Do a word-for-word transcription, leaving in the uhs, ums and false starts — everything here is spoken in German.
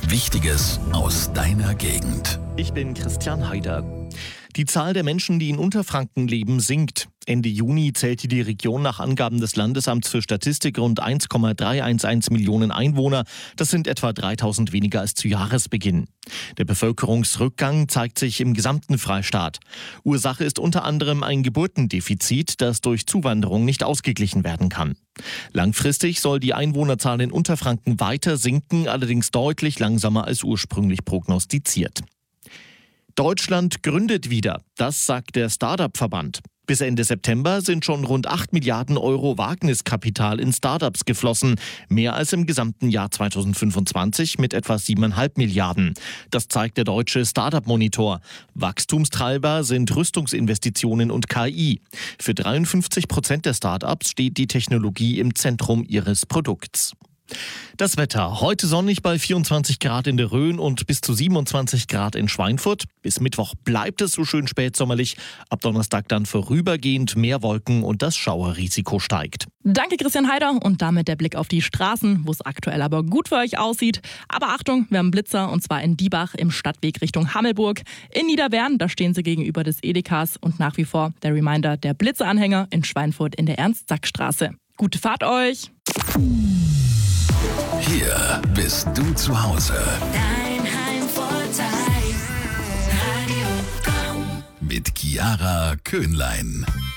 Wichtiges aus deiner Gegend. Ich bin Christian Haider. Die Zahl der Menschen, die in Unterfranken leben, sinkt. Ende Juni zählte die Region nach Angaben des Landesamts für Statistik rund eins Komma dreihundertelf Millionen Einwohner. Das sind etwa dreitausend weniger als zu Jahresbeginn. Der Bevölkerungsrückgang zeigt sich im gesamten Freistaat. Ursache ist unter anderem ein Geburtendefizit, das durch Zuwanderung nicht ausgeglichen werden kann. Langfristig soll die Einwohnerzahl in Unterfranken weiter sinken, allerdings deutlich langsamer als ursprünglich prognostiziert. Deutschland gründet wieder, das sagt der Start-up-Verband. Bis Ende September sind schon rund acht Milliarden Euro Wagniskapital in Startups geflossen, mehr als im gesamten Jahr zweitausendfünfundzwanzig mit etwa siebeneinhalb Milliarden. Das zeigt der deutsche Startup-Monitor. Wachstumstreiber sind Rüstungsinvestitionen und K I. Für dreiundfünfzig Prozent der Startups steht die Technologie im Zentrum ihres Produkts. Das Wetter. Heute sonnig bei vierundzwanzig Grad in der Rhön und bis zu siebenundzwanzig Grad in Schweinfurt. Bis Mittwoch bleibt es so schön spätsommerlich. Ab Donnerstag dann vorübergehend mehr Wolken und das Schauerrisiko steigt. Danke Christian Haider und damit der Blick auf die Straßen, wo es aktuell aber gut für euch aussieht. Aber Achtung, wir haben Blitzer und zwar in Diebach im Stadtweg Richtung Hammelburg. In Niederbern, da stehen sie gegenüber des Edekas und nach wie vor der Reminder der Blitzeranhänger in Schweinfurt in der Ernst-Sack-Straße. Gute Fahrt euch! Hier bist du zu Hause. Dein Heimvorteil. Radio Komm. Mit Chiara Köhnlein.